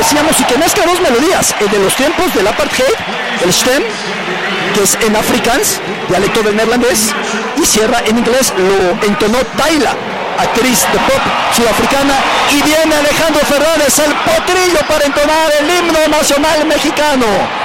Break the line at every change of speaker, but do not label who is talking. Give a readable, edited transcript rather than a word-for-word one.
decíamos, y que mezcla dos melodías, el de los tiempos del apartheid, el stem, que es en afrikaans, dialecto del neerlandés, y cierra en inglés, lo entonó Tayla, actriz de pop sudafricana, y viene Alejandro Fernández, el potrillo, para entonar el himno nacional mexicano.